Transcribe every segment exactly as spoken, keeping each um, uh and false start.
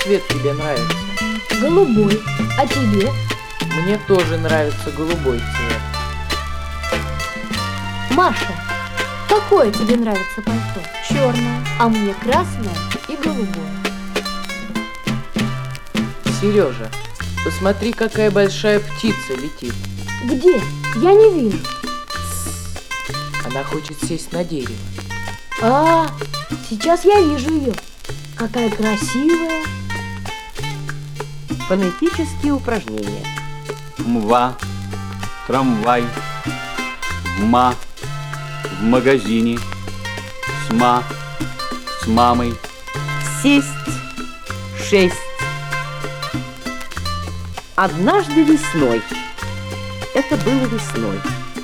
цвет тебе нравится? Голубой. А тебе? Мне тоже нравится голубой цвет. Маша, какое тебе нравится пальто? Черное, а мне красное и голубое. Сережа, посмотри, какая большая птица летит. Где? Я не вижу. Она хочет сесть на дерево. А, сейчас я вижу ее. Какая красивая. Фонетические упражнения. Мва, трамвай, вма, в магазине, сма, с мамой. Сесть, шесть. Однажды весной. Это было весной.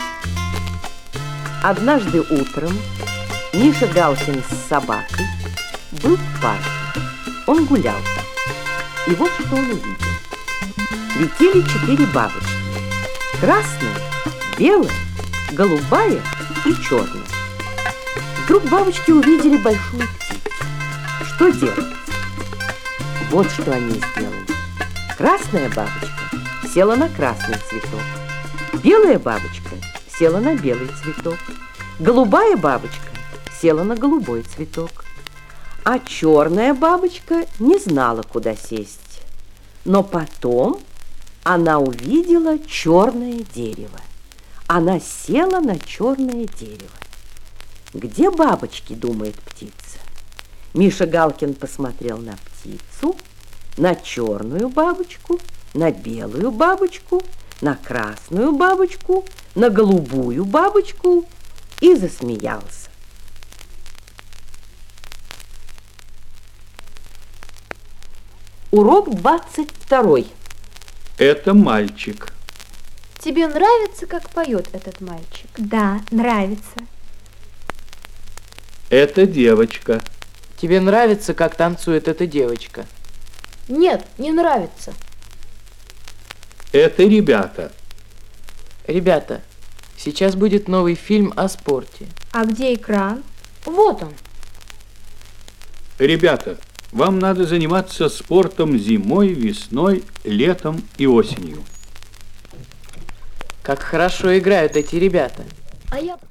Однажды утром Миша Галкин с собакой был в парке. Он гулял там. И вот что он увидел. Летели четыре бабочки. Красная, белая, голубая и черная. Вдруг бабочки увидели большую птицу. Что делать? Вот что они сделали. Красная бабочка села на красный цветок. Белая бабочка села на белый цветок. Голубая бабочка села на голубой цветок. А черная бабочка не знала, куда сесть. Но потом она увидела черное дерево. Она села на черное дерево. Где бабочки, думает птица? Миша Галкин посмотрел на птицу, на черную бабочку, на белую бабочку, на красную бабочку, на голубую бабочку и засмеялся. Урок двадцать второй. Это мальчик. Тебе нравится, как поет этот мальчик? Да, нравится. Это девочка. Тебе нравится, как танцует эта девочка? Нет, не нравится. Это ребята. Ребята, сейчас будет новый фильм о спорте. А где экран? Вот он. Ребята, вам надо заниматься спортом зимой, весной, летом и осенью. Как хорошо играют эти ребята. А я...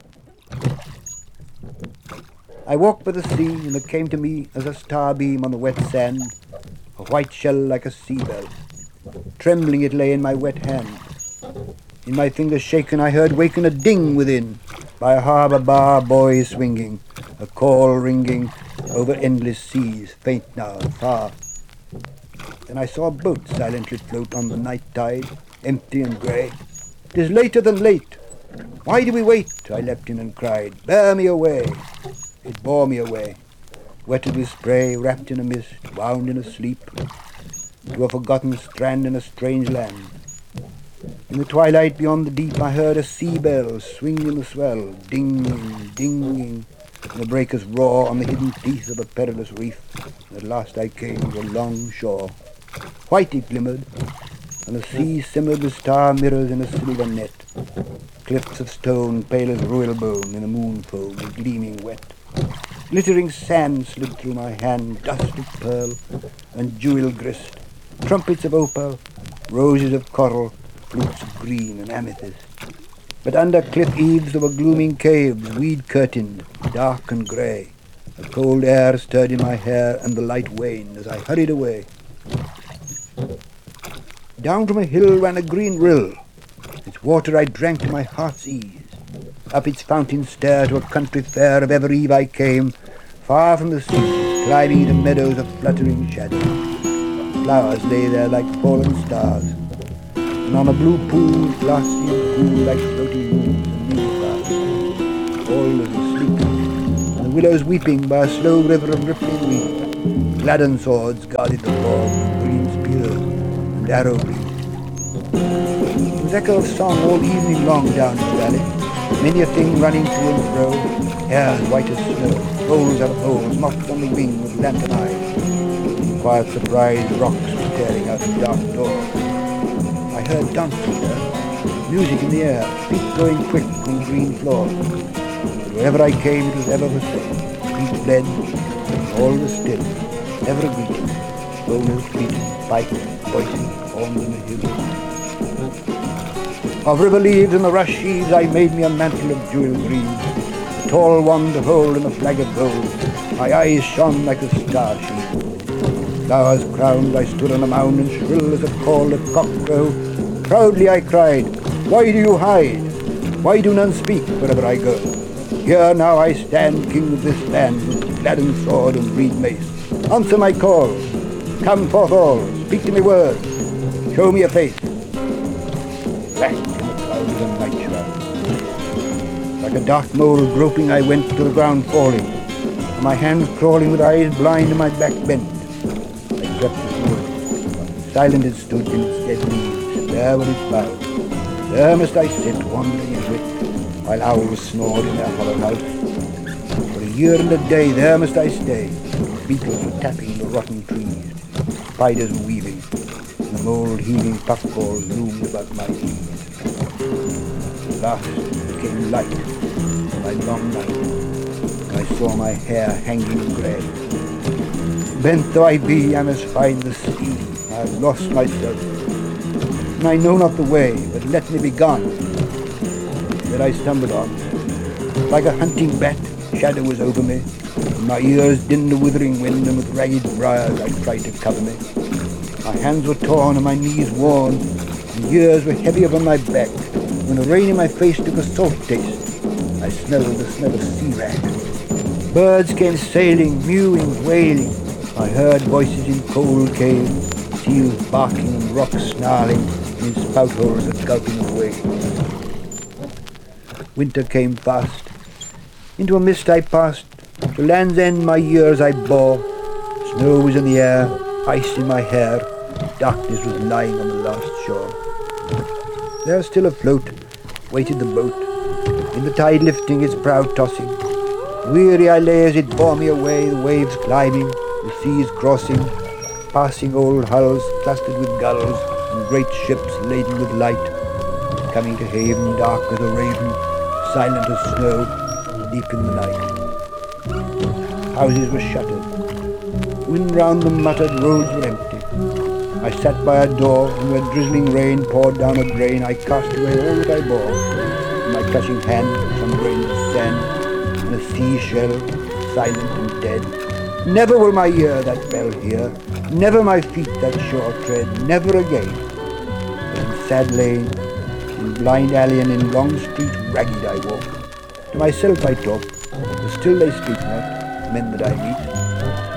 I walked by the sea, and it came to me as a starbeam on the wet sand, a white shell like a seabell. Trembling it lay in my wet hand. In my fingers shaken I heard waken a ding within, by a harbour bar boys swinging, a call ringing over endless seas, faint now and far. Then I saw a boat silently float on the night tide, empty and grey. "'Tis later than late. Why do we wait?" I leapt in and cried. "Bear me away." It bore me away, wetted with spray, wrapped in a mist, wound in a sleep, to a forgotten strand in a strange land. In the twilight beyond the deep I heard a sea bell swing in the swell, dinging, dinging, and the breakers roar on the hidden teeth of a perilous reef. And at last I came to a long shore. White it glimmered, and the sea simmered with star mirrors in a silver net. Cliffs of stone, pale as royal bone in a moon foam, gleaming wet. Glittering sand slid through my hand, dust of pearl and jewel grist, trumpets of opal, roses of coral, flutes of green and amethyst. But under cliff eaves there were glooming caves, weed-curtained, dark and grey. A cold air stirred in my hair, and the light waned as I hurried away. Down from a hill ran a green rill. Its water I drank to my heart's ease. Up its fountain stair to a country fair of ever eve I came, far from the sea, climbing into meadows of fluttering shadows. Flowers lay there like fallen stars, and on a blue pool, glassy and cool like floating moons and moonstars. All was asleep, and the willows weeping by a slow river of rippling weed. Gladden swords guarded the fog, green spears and arrow bleeds. There was echo of song all evening long down in the valley. Many a thing running to and fro, hair white as snow, holes out of holes, moths on the wing with lantern eyes. Quiet surprise, rocks staring out of dark doors. I heard dancing there, music in the air, feet going quick on green floors. But wherever I came, it was ever the same. Feet bled, all was still, ever a greeting. bowlers beat, pipes, voices, horns in the hills. Of river leaves and the rush sheaves I made me a mantle of jewel green, a tall wand of hold and a flag of gold. My eyes shone like a star sheen. Flowers crowned, I stood on a mound, and shrill as a call of cockcrow, proudly I cried, "Why do you hide? Why do none speak wherever I go? Here now I stand, king of this land, with gladden sword and reed mace. Answer my call. Come forth all, speak to me words. Show me a face." Black in the clouds of a night shroud. Like a dark mole groping I went to the ground falling, my hands crawling with eyes blind and my back bent. I crept this wood. Silent it stood in its dead leaves, there were its boughs. There must I sit, wandering in wit, while owls snored in their hollow house. For a year and a day there must I stay. Beetles were tapping the rotten trees, spiders were weaving, and the mould heaving puffballs loomed about my knees. At last came light in my long night, and I saw my hair hanging grey. Bent though I be, I must find the sea. I have lost myself, and I know not the way, but let me be gone. Then I stumbled on. Like a hunting bat, shadow was over me. In my ears dinned the withering wind, and with ragged briars I tried to cover me. My hands were torn and my knees worn, and years were heavy upon my back. When the rain in my face took a salt taste, I smelled the smell of sea wrack. Birds came sailing, mewing, wailing. I heard voices in cold caves, seals barking and rocks snarling, in spout holes a gulping of waves. Winter came fast. Into a mist I passed. To Land's End my years I bore. Snow was in the air, ice in my hair. Darkness was lying on the last shore. There still afloat waited the boat, in the tide lifting its prow tossing. Weary I lay as it bore me away, the waves climbing, the seas crossing, passing old hulls clustered with gulls, and great ships laden with light, coming to haven dark as a raven, silent as snow, deep in the night. Houses were shuttered. Wind round them muttered, roads were empty. I sat by a door, and when drizzling rain poured down a drain, I cast away all that I bore. In my clutching hand, some grains of sand, and a seashell, silent and dead. Never will my ear that bell hear, never my feet that shore tread, never again. But in sad lane, in blind alley, and in long street ragged I walk. To myself I talk, but still they speak not, men that I meet.